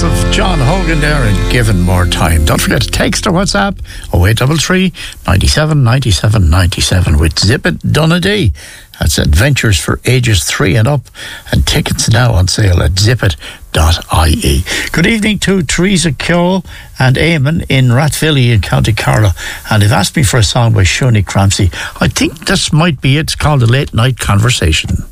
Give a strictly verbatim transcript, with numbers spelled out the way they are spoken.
voice of John Hogan there and Given More Time. Don't forget to text or WhatsApp oh eight three three, ninety-seven, ninety-seven, ninety-seven with Zip It Done a Day. That's adventures for ages three and up, and tickets now on sale at zip it dot I E. Good evening to Teresa Kyo and Eamon in Rathvilly in County Carlow, and they've asked me for a song by Shoni Cramsey. I think this might be it. It's called A Late Night Conversation.